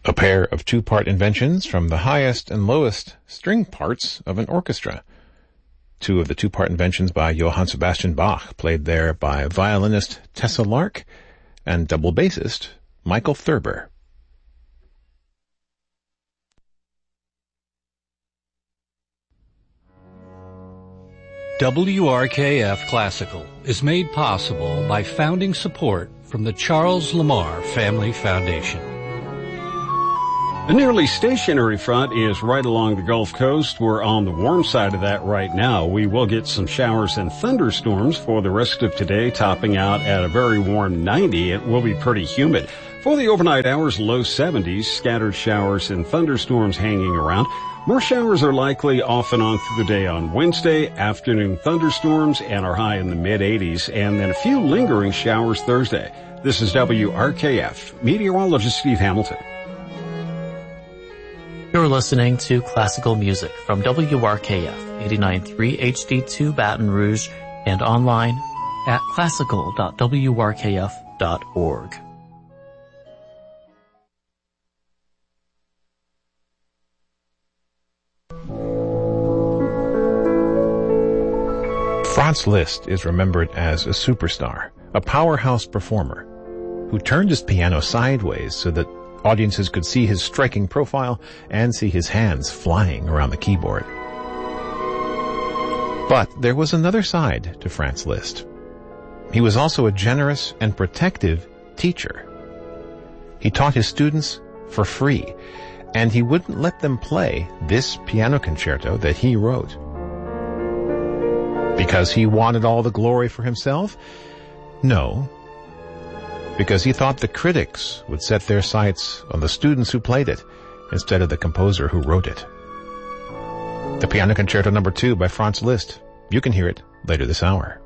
A pair of two-part inventions from the highest and lowest string parts of an orchestra. Two of the two-part inventions by Johann Sebastian Bach, played there by violinist Tessa Lark and double bassist Michael Thurber. WRKF Classical is made possible by founding support from the Charles Lamar Family Foundation. A nearly stationary front is right along the Gulf Coast. We're on the warm side of that right now. We will get some showers and thunderstorms for the rest of today, topping out at a very warm 90. It will be pretty humid. For the overnight hours, low 70s, scattered showers and thunderstorms hanging around. More showers are likely off and on through the day on Wednesday, afternoon thunderstorms, and our high in the mid-80s, and then a few lingering showers Thursday. This is WRKF, meteorologist Steve Hamilton. You're listening to classical music from WRKF 89.3 HD2 Baton Rouge and online at classical.wrkf.org. Franz Liszt is remembered as a superstar, a powerhouse performer, who turned his piano sideways so that audiences could see his striking profile and see his hands flying around the keyboard. But there was another side to Franz Liszt. He was also a generous and protective teacher. He taught his students for free, and he wouldn't let them play this piano concerto that he wrote. Because he wanted all the glory for himself? No. Because he thought the critics would set their sights on the students who played it instead of the composer who wrote it. The Piano Concerto No. 2 by Franz Liszt. You can hear it later this hour.